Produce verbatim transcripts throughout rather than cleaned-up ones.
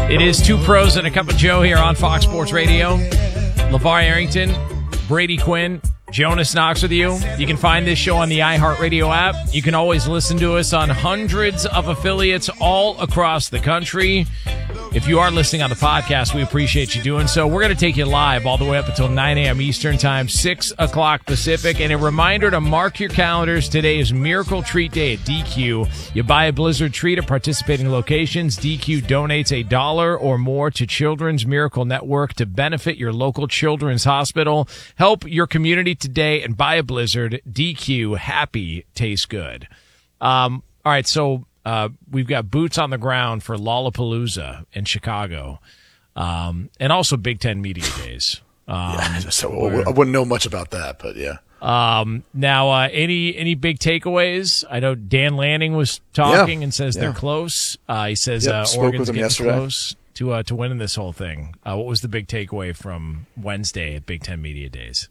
It is Two Pros and a Cup of Joe here on Fox Sports Radio. LeVar Arrington, Brady Quinn, Jonas Knox with you. You can find this show on the iHeartRadio app. You can always listen to us on hundreds of affiliates all across the country. If you are listening on the podcast, we appreciate you doing so. We're going to take you live all the way up until nine a.m. Eastern Time, six o'clock Pacific. And a reminder to mark your calendars. Today is Miracle Treat Day at D Q. You buy a Blizzard treat at participating locations. D Q donates a dollar or more to Children's Miracle Network to benefit your local children's hospital. Help your community today and buy a Blizzard. D Q, happy, tastes good. Um, all right, so... Uh, we've got boots on the ground for Lollapalooza in Chicago, um, and also Big Ten Media Days. Um, yeah, so where, I wouldn't know much about that, but yeah. Um, now, uh, any any big takeaways? I know Dan Lanning was talking yeah, and says yeah. they're close. Uh, he says yep, uh, spoke Oregon's with him getting yesterday. close to uh, to winning this whole thing. Uh, what was the big takeaway from Wednesday at Big Ten Media Days?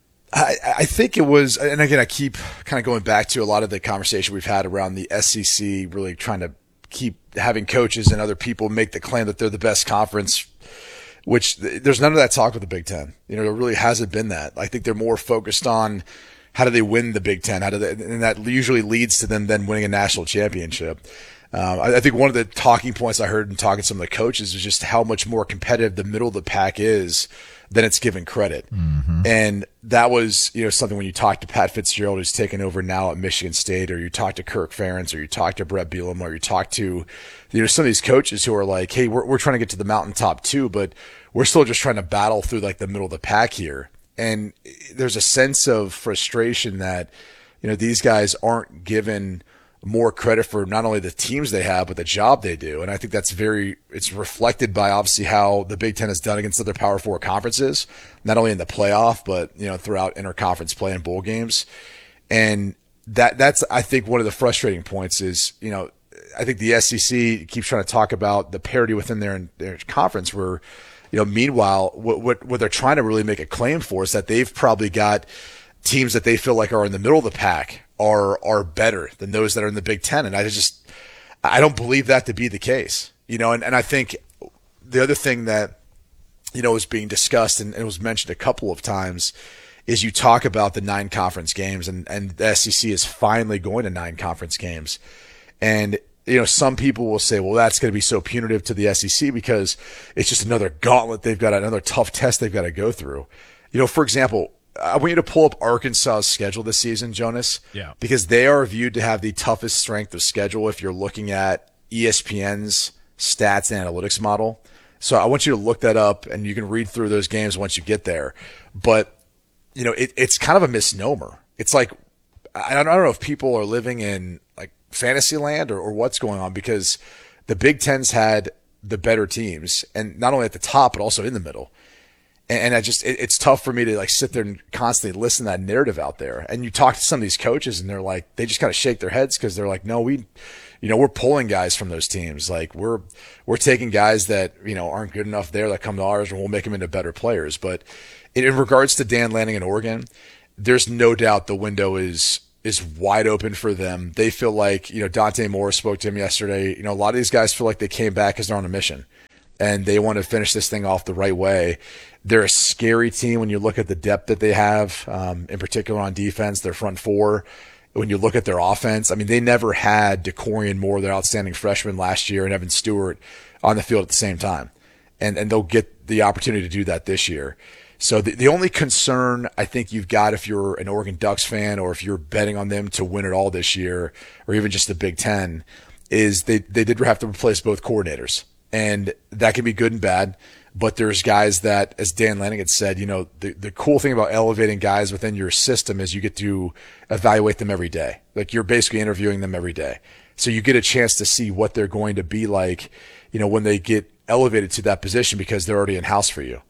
I, I think it was, and again, I keep kind of going back to a lot of the conversation we've had around the S E C, really trying to keep having coaches and other people make the claim that they're the best conference, which there's none of that talk with the Big Ten. You know, there really hasn't been that. I think they're more focused on how do they win the Big Ten, how do they, and that usually leads to them then winning a national championship. Um, I, I think one of the talking points I heard in talking to some of the coaches is just how much more competitive the middle of the pack is than it's given credit. Mm-hmm. And that was, you know, something when you talk to Pat Fitzgerald, who's taken over now at Michigan State, or you talk to Kirk Ferentz, or you talk to Brett Bielema, or you talk to, you know, some of these coaches who are like, hey, we're, we're trying to get to the mountaintop too, but we're still just trying to battle through like the middle of the pack here. And there's a sense of frustration that, you know, these guys aren't given more credit for not only the teams they have, but the job they do. And I think that's very, it's reflected by obviously how the Big Ten has done against other Power Four conferences, not only in the playoff, but, you know, throughout interconference play and bowl games. And that, that's, I think one of the frustrating points is, you know, I think the S E C keeps trying to talk about the parity within their, their conference where, you know, meanwhile, what, what, what they're trying to really make a claim for is that they've probably got teams that they feel like are in the middle of the pack are are better than those that are in the Big Ten. And I just I don't believe that to be the case. You know, and, and I think the other thing that, you know, is being discussed and it was mentioned a couple of times is you talk about the nine conference games and, and the S E C is finally going to nine conference games. And, you know, some people will say, well, that's going to be so punitive to the S E C because it's just another gauntlet they've got, another tough test they've got to go through. You know, for example, I want you to pull up Arkansas's schedule this season, Jonas. Yeah. Because they are viewed to have the toughest strength of schedule if you're looking at E S P N's stats and analytics model. So I want you to look that up and you can read through those games once you get there. But, you know, it, it's kind of a misnomer. It's like, I don't, I don't know if people are living in like fantasy land or, or what's going on because the Big Ten's had the better teams and not only at the top, but also in the middle. And I just, it, it's tough for me to like sit there and constantly listen to that narrative out there. And you talk to some of these coaches and they're like, they just kind of shake their heads because they're like, no, we, you know, we're pulling guys from those teams. Like we're, we're taking guys that, you know, aren't good enough there that come to ours and we'll make them into better players. But in, in regards to Dan Lanning in Oregon, there's no doubt the window is, is wide open for them. They feel like, you know, Dante Moore spoke to him yesterday. You know, a lot of these guys feel like they came back because they're on a mission and they want to finish this thing off the right way. They're a scary team when you look at the depth that they have, um, in particular on defense, their front four. When you look at their offense, I mean, they never had DeCorian Moore, their outstanding freshman last year, and Evan Stewart on the field at the same time. And and they'll get the opportunity to do that this year. So the, the only concern I think you've got if you're an Oregon Ducks fan or if you're betting on them to win it all this year or even just the Big Ten is they, they did have to replace both coordinators. And that can be good and bad. But there's guys that, as Dan Lanning had said, you know, the, the cool thing about elevating guys within your system is you get to evaluate them every day. Like you're basically interviewing them every day. So you get a chance to see what they're going to be like, you know, when they get elevated to that position because they're already in house for you.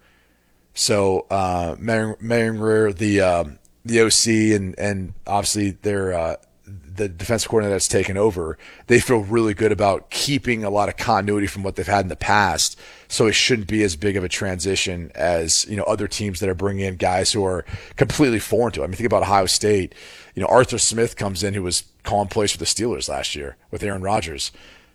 So, uh, Marion, the, um, the O C and, and obviously their, uh, the defensive coordinator that's taken over, they feel really good about keeping a lot of continuity from what they've had in the past. So it shouldn't be as big of a transition as, you know, other teams that are bringing in guys who are completely foreign to it. I mean, think about Ohio State. You know, Arthur Smith comes in who was calling plays for the Steelers last year with Aaron Rodgers.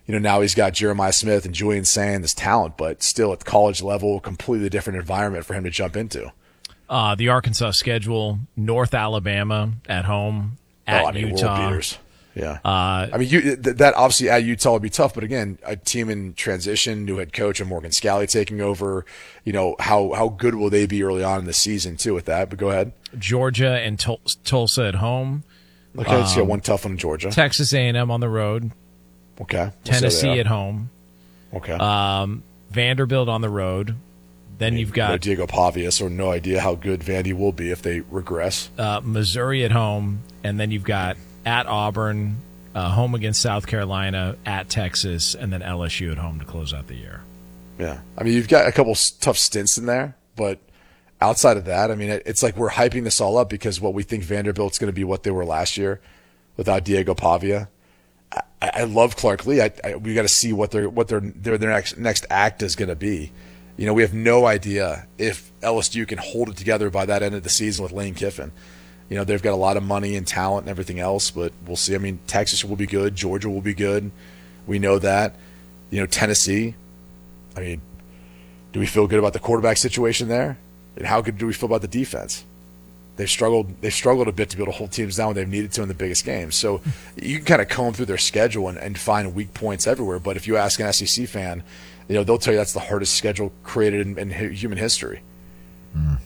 You know, now he's got Jeremiah Smith and Julian Sand as talent, but still at the college level, completely different environment for him to jump into. Uh, the Arkansas schedule, North Alabama at home, at oh, I mean, Utah. World beaters. Yeah. Uh, I mean, you, th- that obviously at Utah would be tough, but again, a team in transition, new head coach and Morgan Scalley taking over, you know, how, how good will they be early on in the season too with that? But go ahead. Georgia and Tul- Tulsa at home. Okay, let's um, get one tough one in Georgia. Texas A and M on the road. Okay. We'll Tennessee at home. Okay. Um, Vanderbilt on the road. Then I mean, you've got no Diego Pavia, so no idea how good Vandy will be if they regress. Uh, Missouri at home, and then you've got at Auburn, uh, home against South Carolina, at Texas, and then L S U at home to close out the year. Yeah. I mean, you've got a couple tough stints in there, but outside of that, I mean, it's like we're hyping this all up because what we think Vanderbilt's going to be what they were last year without Diego Pavia. I, I love Clark Lee. I, I, we got to see what their what their their, their next next act is going to be. You know, we have no idea if L S U can hold it together by that end of the season with Lane Kiffin. You know, they've got a lot of money and talent and everything else, but we'll see. I mean, Texas will be good. Georgia will be good. We know that. You know, Tennessee, I mean, do we feel good about the quarterback situation there? And how good do we feel about the defense? They've struggled They've struggled a bit to be able to hold teams down when they've needed to in the biggest games. So you can kind of comb through their schedule and, and find weak points everywhere. But if you ask an S E C fan, you know, they'll tell you that's the hardest schedule created in, in human history. Mm.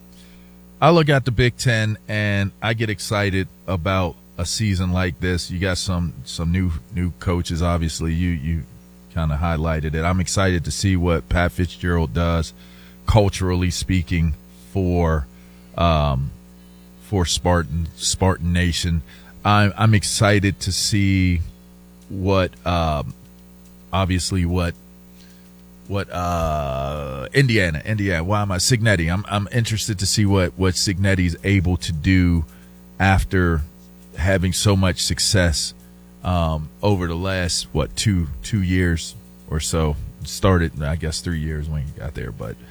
I look at the Big Ten and I get excited about a season like this. You got some some new new coaches. Obviously, you you kind of highlighted it. I'm excited to see what Pat Fitzgerald does, culturally speaking, for um, for Spartan Spartan Nation. I'm I'm excited to see what um, obviously what. What uh Indiana, Indiana? Why am I Cignetti? I'm I'm interested to see what what Cignetti's able to do after having so much success um, over the last what two two years or so. Started, I guess, three years when he got there, but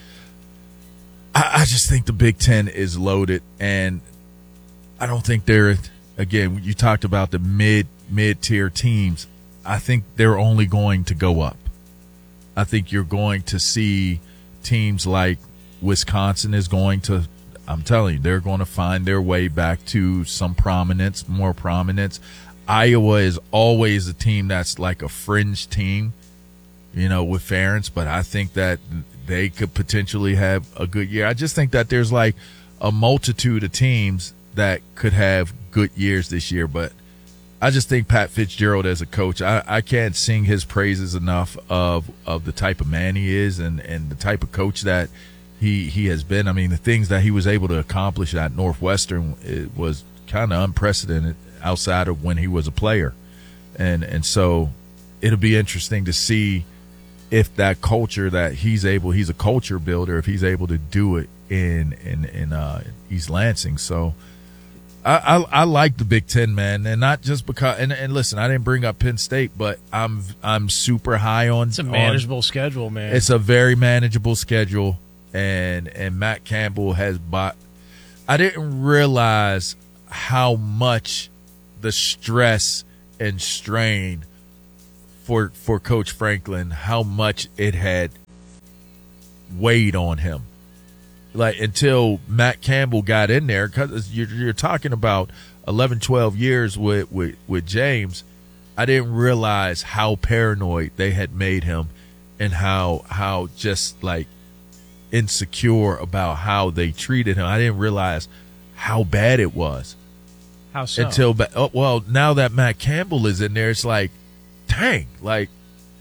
I, I just think the Big Ten is loaded, and I don't think they're. Again, you talked about the mid mid tier teams. I think they're only going to go up. I think you're going to see teams like Wisconsin is going to, I'm telling you, they're going to find their way back to some prominence, more prominence. Iowa is always a team that's like a fringe team, you know, with Ferentz, but I think that they could potentially have a good year. I just think that there's like a multitude of teams that could have good years this year, but I just think Pat Fitzgerald as a coach, I, I can't sing his praises enough of of the type of man he is and, and the type of coach that he he has been. I mean, the things that he was able to accomplish at Northwestern, it was kind of unprecedented outside of when he was a player. And and so it'll be interesting to see if that culture that he's able, he's a culture builder, if he's able to do it in, in, in uh, East Lansing. So, I, I, I like the Big Ten, man, and not just because. And, and listen, I didn't bring up Penn State, but I'm I'm super high on. It's a manageable on, schedule, man. It's a very manageable schedule, and and Matt Campbell has bought. I didn't realize how much the stress and strain for for Coach Franklin, how much it had weighed on him. Like until Matt Campbell got in there, because you're, you're talking about eleven, twelve years with, with, with James. I didn't realize how paranoid they had made him and how how just like insecure about how they treated him. I didn't realize how bad it was. How so? Until oh, well, now that Matt Campbell is in there, it's like, dang, like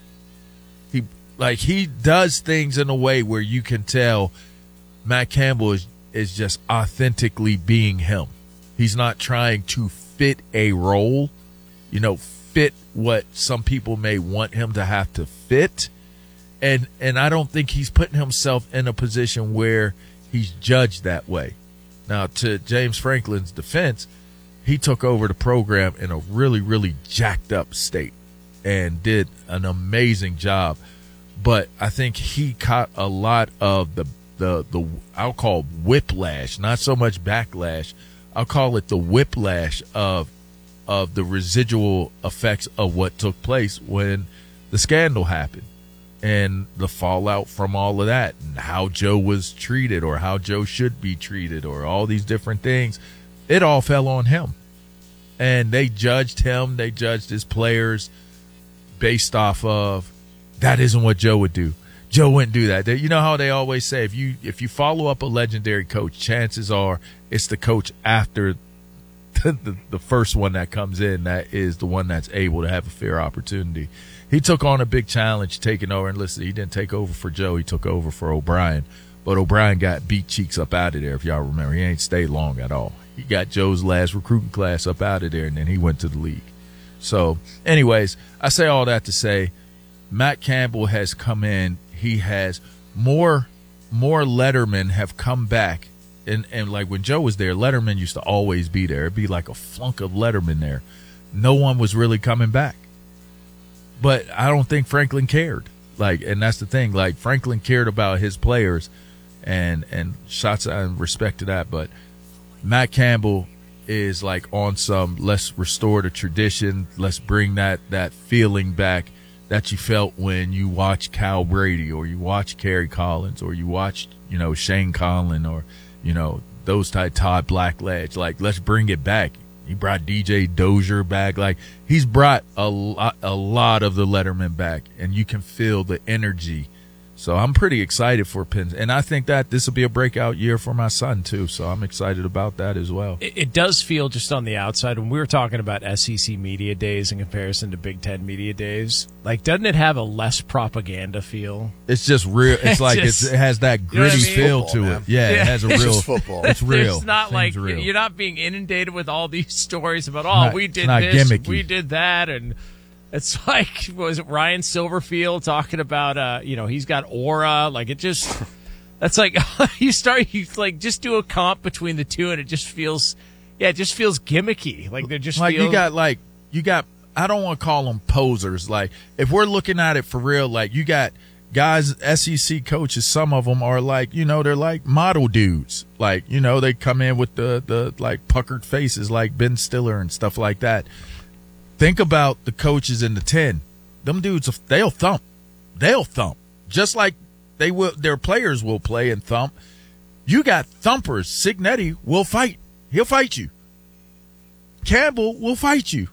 he like he does things in a way where you can tell Matt Campbell is, is just authentically being him. He's not trying to fit a role, you know, fit what some people may want him to have to fit. And and I don't think he's putting himself in a position where he's judged that way. Now, to James Franklin's defense, he took over the program in a really, really jacked up state and did an amazing job. But I think he caught a lot of the The, the I'll call whiplash, not so much backlash. I'll call it the whiplash of of the residual effects of what took place when the scandal happened and the fallout from all of that and how Joe was treated or how Joe should be treated or all these different things. It all fell on him. And they judged him. They judged his players based off of that isn't what Joe would do. Joe wouldn't do that. They, you know how they always say if you if you follow up a legendary coach, chances are it's the coach after the, the, the first one that comes in that is the one that's able to have a fair opportunity. He took on a big challenge taking over. And listen, he didn't take over for Joe. He took over for O'Brien. But O'Brien got beat cheeks up out of there, if y'all remember. He ain't stayed long at all. He got Joe's last recruiting class up out of there, and then he went to the league. So, anyways, I say all that to say Matt Campbell has come in. He has more more Letterman have come back. And, and like when Joe was there, Letterman used to always be there. It'd be like a flunk of Letterman there. No one was really coming back. But I don't think Franklin cared. Like, and that's the thing. Like, Franklin cared about his players, and and shots and respect to that. But Matt Campbell is like on some let's restore the tradition. Let's bring that that feeling back that you felt when you watched Cal Brady or you watched Kerry Collins or you watched, you know, Shane Conlon or, you know, those type Todd Blackledge. Like, let's bring it back. He brought D J Dozier back. Like, he's brought a lot, a lot of the Letterman back, and you can feel the energy. So I'm pretty excited for Penn. And I think that this will be a breakout year for my son, too. So I'm excited about that as well. It, it does feel just on the outside, when we were talking about S E C media days in comparison to Big Ten media days, like, doesn't it have a less propaganda feel? It's just real. It's like just, it's, it has that gritty you know what I mean? feel Football, to man. it. Yeah, Yeah. it has a It's real just football. It's real. It's not Things like real. you're not being inundated with all these stories about, oh, Not- we it's did not this, gimmicky. we did that, and it's like, what was it Ryan Silverfield talking about, uh, you know, he's got aura. Like, it just, that's like, you start, you like, just do a comp between the two, and it just feels, yeah, it just feels gimmicky. Like, they're just like feels, you got like you got I don't want to call them posers. Like, if we're looking at it for real, like, you got guys, S E C coaches, some of them are like, you know, they're like model dudes. Like, you know, they come in with the the like puckered faces like Ben Stiller and stuff like that. Think about the coaches in the ten. Them dudes, they'll thump. They'll thump. Just like they will, their players will play and thump. You got thumpers. Signetti will fight. He'll fight you. Campbell will fight you.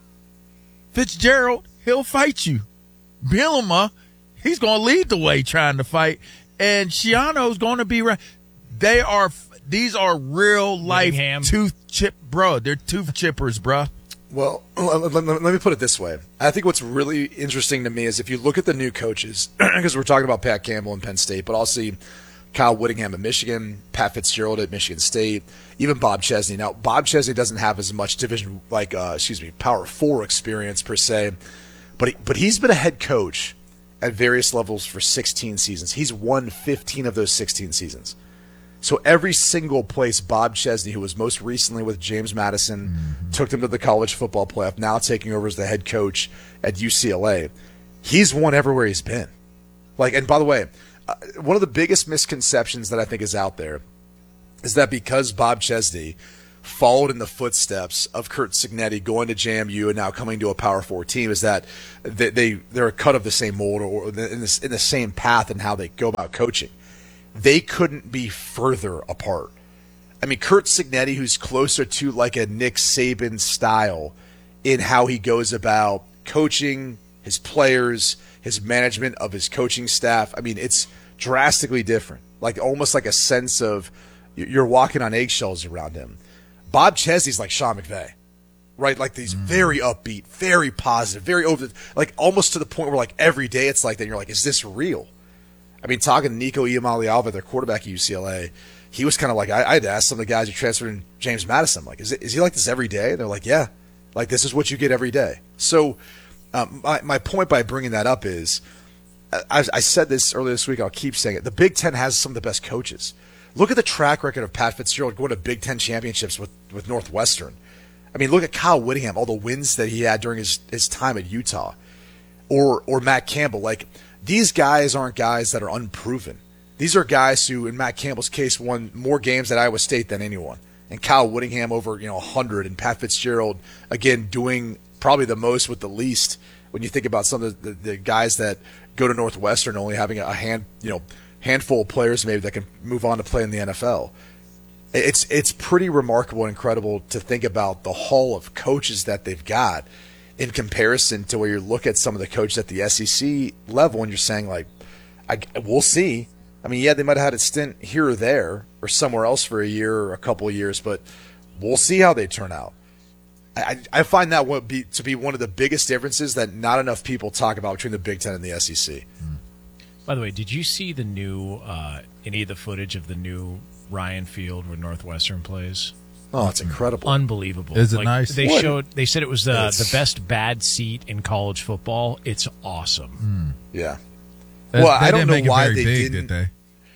Fitzgerald, he'll fight you. Bielema, he's going to lead the way trying to fight. And Shiano's going to be right. They are, these are real life Whittingham. tooth chip, bro. They're tooth chippers, bro. Well, let, let, let me put it this way. I think what's really interesting to me is if you look at the new coaches, because we're talking about Pat Campbell in Penn State, but I'll see Kyle Whittingham at Michigan, Pat Fitzgerald at Michigan State, even Bob Chesney. Now, Bob Chesney doesn't have as much division, like, uh, excuse me, Power Four experience per se, but he, but he's been a head coach at various levels for sixteen seasons. He's won fifteen of those sixteen seasons. So every single place Bob Chesney, who was most recently with James Madison, mm-hmm. took them to the college football playoff, now taking over as the head coach at U C L A, he's won everywhere he's been. Like, and by the way, uh, one of the biggest misconceptions that I think is out there is that because Bob Chesney followed in the footsteps of Curt Cignetti going to J M U and now coming to a Power Four team, is that they, they they're a cut of the same mold or in the, in the same path in how they go about coaching. They couldn't be further apart. I mean, Curt Cignetti, who's closer to like a Nick Saban style in how he goes about coaching his players, his management of his coaching staff. I mean, it's drastically different. Like almost like a sense of you're walking on eggshells around him. Bob Chesney's like Sean McVay, right? Like these very upbeat, very positive, very over, like almost to the point where like every day it's like that. You're like, is this real? I mean, talking to Nico Iamaleava, their quarterback at U C L A, he was kind of like, I, I had to ask some of the guys who transferred in James Madison, like, is it, is he like this every day? They're like, yeah, like this is what you get every day. So um, my, my point by bringing that up is, I, I said this earlier this week, I'll keep saying it, the Big Ten has some of the best coaches. Look at the track record of Pat Fitzgerald going to Big Ten championships with, with Northwestern. I mean, look at Kyle Whittingham, all the wins that he had during his, his time at Utah. Or or Matt Campbell, like, these guys aren't guys that are unproven. These are guys who, in Matt Campbell's case, won more games at Iowa State than anyone. And Kyle Whittingham over, you know, one hundred. And Pat Fitzgerald, again, doing probably the most with the least when you think about some of the, the, the guys that go to Northwestern only having a hand, you know, handful of players maybe that can move on to play in the N F L. It's it's pretty remarkable and incredible to think about the haul of coaches that they've got in comparison to where you look at some of the coaches at the S E C level and you're saying, like, I, we'll see. I mean, yeah, they might have had a stint here or there or somewhere else for a year or a couple of years, but we'll see how they turn out. I, I find that would be to be one of the biggest differences that not enough people talk about between the Big Ten and the S E C. By the way, did you see the new uh, any of the footage of the new Ryan Field where Northwestern plays? Oh, it's incredible! Unbelievable. Is it like, nice? They What? showed. They said it was the It's- the best bad seat in college football. It's awesome. Yeah. That- Well, they I don't didn't know make it why very they big, didn't. did they?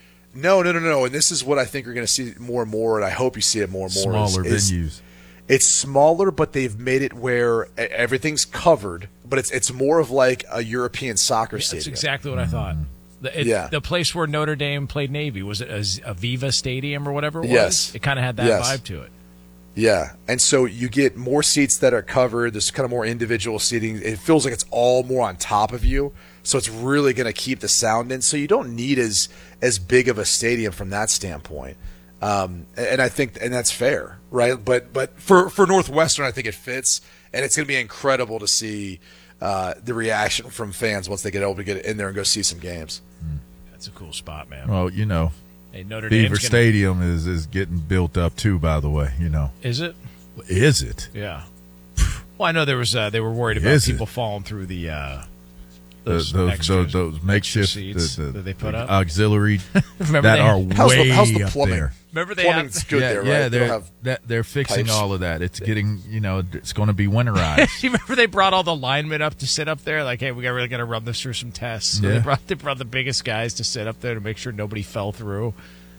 No, no, no, no. And this is what I think you're going to see more and more, and I hope you see it more and more. is- Smaller is venues. It's smaller, but they've made it where e- everything's covered, but it's it's more of like a European soccer That's stadium. exactly what I thought. The, it, Yeah. the place where Notre Dame played Navy, was it a, Aviva Stadium or whatever it was? Yes. It kind of had that Yes. vibe to it. Yeah, and so you get more seats that are covered. There's kind of more individual seating. It feels like it's all more on top of you, so it's really going to keep the sound in. So you don't need as as big of a stadium from that standpoint. Um, and I think, and that's fair, right? But but for for Northwestern, I think it fits, and it's going to be incredible to see uh, the reaction from fans once they get able to get in there and go see some games. That's a cool spot, man. Well, you know, Hey, Notre Beaver Dame's gonna, Stadium is, is getting built up too, by the way, you know. Is it? Is it? Yeah. Well, I know there was. Uh, they were worried about Is it? people falling through the uh, Those those those, extra- those, those makeshift seats the, the, that they put the up. auxiliary Remember that they- are How's way the, how's the up plumbing? there. Remember they Plumbing's have, good yeah, there, right? yeah, They don't they're have that, they're fixing pipes. all of that. It's getting, you know, it's going to be winterized. you remember they brought all the linemen up to sit up there? Like, hey, we got really got to run this through some tests. So Yeah. they brought they brought the biggest guys to sit up there to make sure nobody fell through.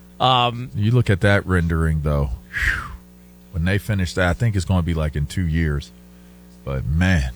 Um, You look at that rendering, though. Whew, when they finish that, I think it's going to be like in two years. But man,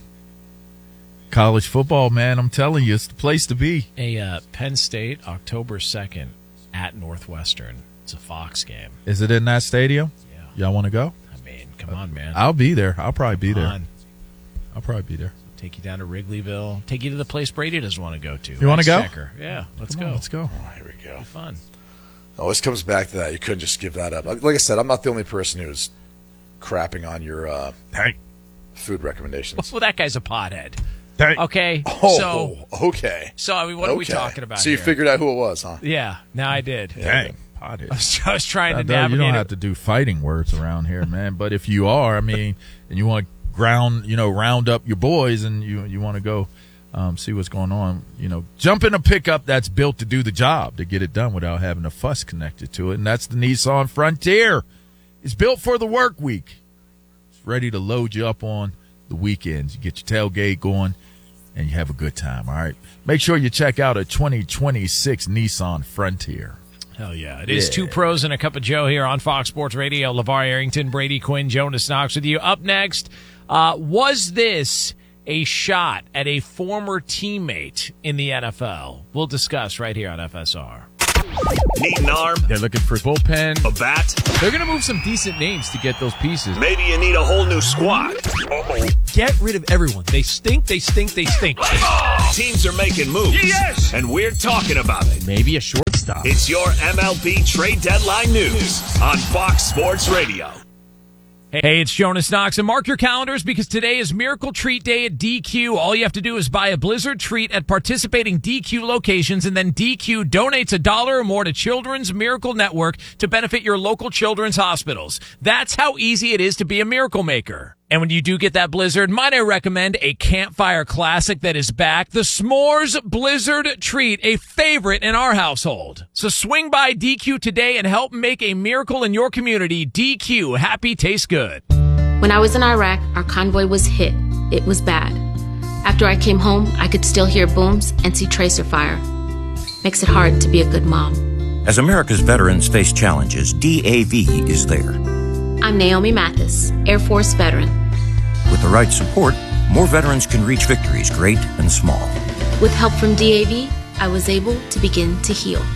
college football, man, I'm telling you, it's the place to be. a uh, Penn State, October second at Northwestern. It's a Fox game. Is it in that stadium? Yeah. Y'all want to go? I mean, come on, man. I'll be there. I'll probably be Come there. on. I'll probably be there. Take you down to Wrigleyville. Take you to the place Brady doesn't want to go to. You wanna go? Exchequer. Yeah, let's Come go. on, let's go. Oh, here we go. Have fun. Always comes back to that. You couldn't just give that up. Like I said, I'm not the only person who's crapping on your uh, Hey, food recommendations. Well, that guy's a pothead. hey. Okay, Oh, so okay. so I mean, what are we Okay. talking about? So you here? figured out who it was, huh? Yeah, now I did. Dang, pothead. I was, I was trying to Uh, navigate. you don't it. have to do fighting words around here, man. But if you are, I mean, and you want to ground, you know, round up your boys, and you you want to go um, see what's going on, you know, jump in a pickup that's built to do the job, to get it done without having a fuss connected to it, and that's the Nissan Frontier. It's built for the work week. It's ready to load you up on the weekends. You get your tailgate going, and you have a good time. All right, make sure you check out a twenty twenty-six Nissan Frontier. Hell yeah. It is Yeah. Two Pros and a Cup of Joe here on Fox Sports Radio. LeVar Arrington, Brady Quinn, Jonas Knox with you. Up next, uh, was this a shot at a former teammate in the N F L? We'll discuss right here on F S R. Need an arm? They're looking for bullpen. A bat? They're going to move some decent names to get those pieces. Maybe you need a whole new squad. Uh-oh. Get rid of everyone. They stink, they stink, they stink. Teams are making moves. Yes! And we're talking about it. Maybe a shortstop. It's your M L B trade deadline news on Fox Sports Radio. Hey, it's Jonas Knox, and mark your calendars because today is Miracle Treat Day at D Q. All you have to do is buy a Blizzard treat at participating D Q locations, and then D Q donates a dollar or more to Children's Miracle Network to benefit your local children's hospitals. That's how easy it is to be a miracle maker. And when you do get that Blizzard, might I recommend a campfire classic that is back, the S'mores Blizzard Treat, a favorite in our household. So swing by D Q today and help make a miracle in your community. D Q, happy tastes good. When I was in Iraq, our convoy was hit. It was bad. After I came home, I could still hear booms and see tracer fire. Makes it hard to be a good mom. As America's veterans face challenges, D A V is there. I'm Naomi Mathis, Air Force veteran. With the right support, more veterans can reach victories, great and small. With help from D A V, I was able to begin to heal.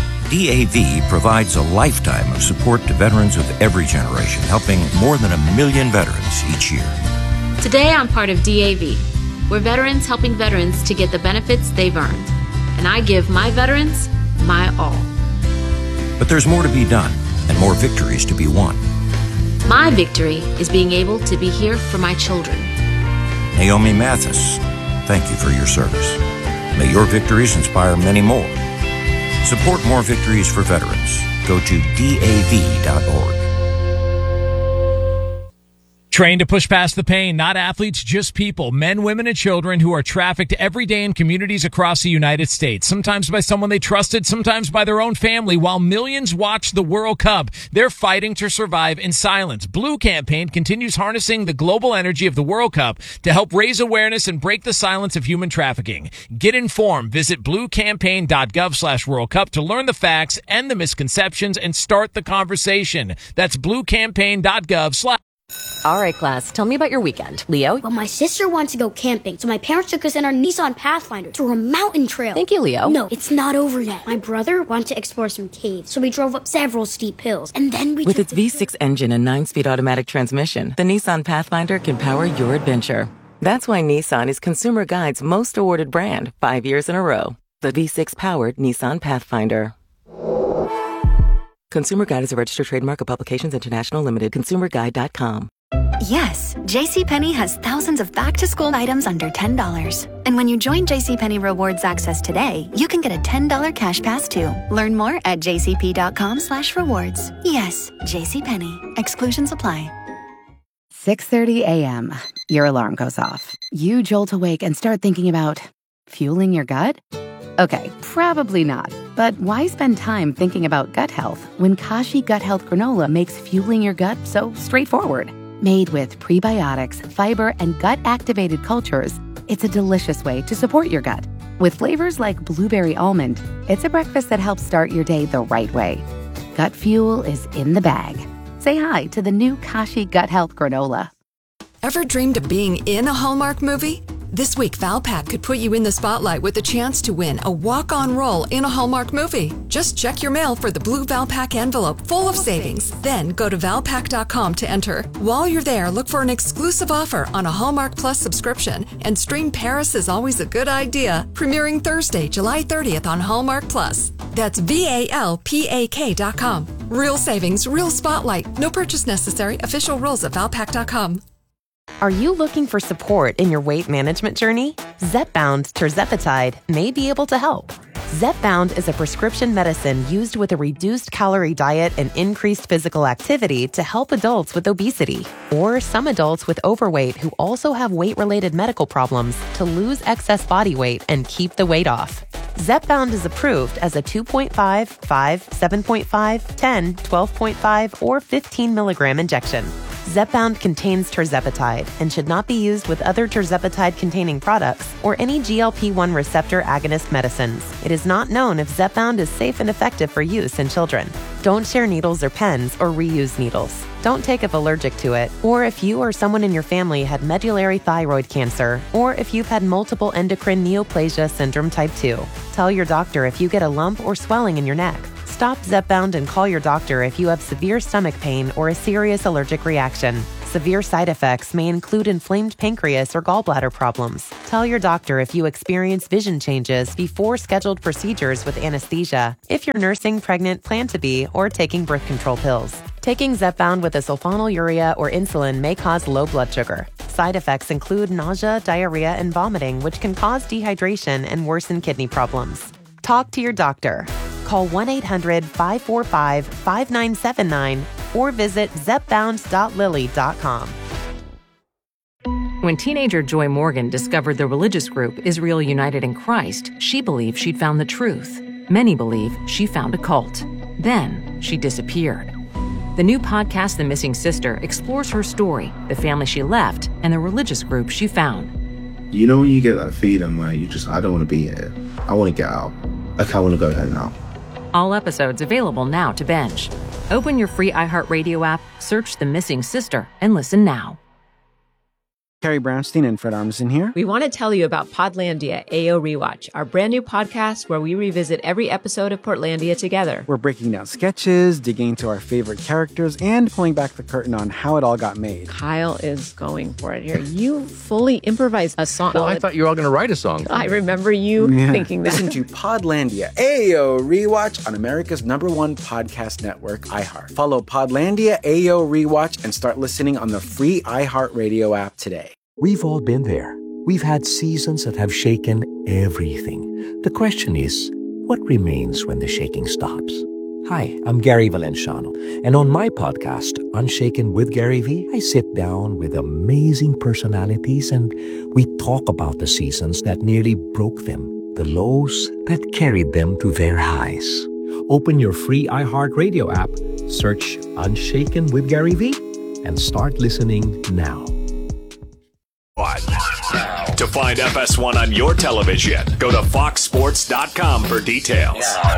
D A V provides a lifetime of support to veterans of every generation, helping more than a million veterans each year. Today, I'm part of D A V. We're veterans helping veterans to get the benefits they've earned. And I give my veterans my all. But there's more to be done and more victories to be won. My victory is being able to be here for my children. Naomi Mathis, thank you for your service. May your victories inspire many more. Support more victories for veterans. Go to D A V dot org. Trained to push past the pain, not athletes, just people, men, women, and children who are trafficked every day in communities across the United States, sometimes by someone they trusted, sometimes by their own family. While millions watch the World Cup, they're fighting to survive in silence. Blue Campaign continues harnessing the global energy of the World Cup to help raise awareness and break the silence of human trafficking. Get informed. Visit bluecampaign.gov slash World Cup to learn the facts and the misconceptions and start the conversation. That's bluecampaign.gov slash All right, class, tell me about your weekend. Leo? Well, my sister wants to go camping, so my parents took us in our Nissan Pathfinder through a mountain trail. Thank you, Leo. No, it's not over yet. My brother wanted to explore some caves, so we drove up several steep hills, and then we With took its the V six engine and nine-speed automatic transmission, the Nissan Pathfinder can power your adventure. That's why Nissan is Consumer Guide's most awarded brand, five years in a row. The V six-powered Nissan Pathfinder. Consumer Guide is a registered trademark of Publications International Limited. consumer guide dot com. Yes, JCPenney has thousands of back-to-school items under ten dollars. And when you join JCPenney Rewards Access today, you can get a ten dollars cash pass too. Learn more at jcp.com slash rewards. Yes, JCPenney. Exclusions apply. six thirty a.m. Your alarm goes off. You jolt awake and start thinking about fueling your gut? Okay, probably not. But why spend time thinking about gut health when Kashi Gut Health Granola makes fueling your gut so straightforward? Made with prebiotics, fiber, and gut-activated cultures, it's a delicious way to support your gut. With flavors like blueberry almond, it's a breakfast that helps start your day the right way. Gut fuel is in the bag. Say hi to the new Kashi Gut Health Granola. Ever dreamed of being in a Hallmark movie? This week, Valpak could put you in the spotlight with a chance to win a walk-on role in a Hallmark movie. Just check your mail for the blue Valpak envelope full of savings. Then go to valpak dot com to enter. While you're there, look for an exclusive offer on a Hallmark Plus subscription and stream Paris is Always a Good Idea, premiering Thursday, July thirtieth on Hallmark Plus. That's V A L P A K dot com. Real savings, real spotlight. No purchase necessary. Official rules at valpak dot com. Are you looking for support in your weight management journey? Zepbound tirzepatide may be able to help. Zepbound is a prescription medicine used with a reduced calorie diet and increased physical activity to help adults with obesity or some adults with overweight who also have weight-related medical problems to lose excess body weight and keep the weight off. Zepbound is approved as a two point five, five, seven point five, ten, twelve point five, or fifteen milligram injection. Zepbound contains tirzepatide and should not be used with other tirzepatide-containing products or any G L P one receptor agonist medicines. It is not known if Zepbound is safe and effective for use in children. Don't share needles or pens or reuse needles. Don't take if allergic to it, or if you or someone in your family had medullary thyroid cancer, or if you've had multiple endocrine neoplasia syndrome type two. Tell your doctor if you get a lump or swelling in your neck. Stop Zepbound and call your doctor if you have severe stomach pain or a serious allergic reaction. Severe side effects may include inflamed pancreas or gallbladder problems. Tell your doctor if you experience vision changes before scheduled procedures with anesthesia, if you're nursing, pregnant, plan to be, or taking birth control pills. Taking Zepbound with a sulfonylurea or insulin may cause low blood sugar. Side effects include nausea, diarrhea, and vomiting, which can cause dehydration and worsen kidney problems. Talk to your doctor. Call one eight hundred, five four five, five nine seven nine or visit zepbound dot lilly dot com. When teenager Joy Morgan discovered the religious group Israel United in Christ, she believed she'd found the truth. Many believe she found a cult. Then she disappeared. The new podcast, The Missing Sister, explores her story, the family she left, and the religious group she found. You know when you get that feeling where you just, I don't want to be here. I want to get out. Okay, I want to go home now. All episodes available now to binge. Open your free iHeartRadio app, search The Missing Sister, and listen now. Carrie Brownstein and Fred Armisen here. We want to tell you about Podlandia A O Rewatch, our brand new podcast where we revisit every episode of Portlandia together. We're breaking down sketches, digging into our favorite characters, and pulling back the curtain on how it all got made. Kyle is going for it here. You fully improvised a song. Well, I thought you were all going to write a song. I remember you Yeah. thinking that. Listen to Podlandia A O Rewatch on America's number one podcast network, iHeart. Follow Podlandia A O Rewatch and start listening on the free iHeartRadio app today. We've all been there. We've had seasons that have shaken everything. The question is, what remains when the shaking stops? Hi, I'm Gary Valenciano, and on my podcast, Unshaken with Gary V, I sit down with amazing personalities and we talk about the seasons that nearly broke them, the lows that carried them to their highs. Open your free iHeartRadio app, search Unshaken with Gary V, and start listening now. To find F S one on your television, go to fox sports dot com for details.